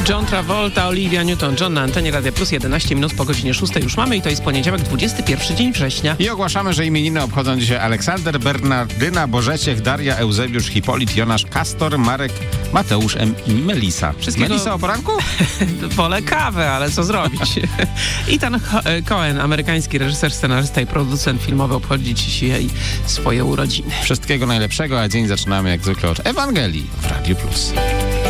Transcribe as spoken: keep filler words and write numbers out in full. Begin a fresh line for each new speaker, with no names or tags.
John Travolta, Olivia Newton-John na antenie Radia Plus. jedenaście minut po godzinie szóstej już mamy i to jest poniedziałek, dwudziesty pierwszy dzień września.
I ogłaszamy, że imieniny obchodzą dzisiaj Aleksander, Bernardyna, Bożeciech, Daria, Eusebiusz, Hipolit, Jonasz, Kastor, Marek, Mateusz M. i Melisa.
Wszystkiego...
Melisa o poranku?
Wolę kawę, ale co zrobić? Ethan Cohen, amerykański reżyser, scenarzysta i producent filmowy, obchodzi dzisiaj swoje urodziny.
Wszystkiego najlepszego, a dzień zaczynamy jak zwykle od Ewangelii w Radiu Plus.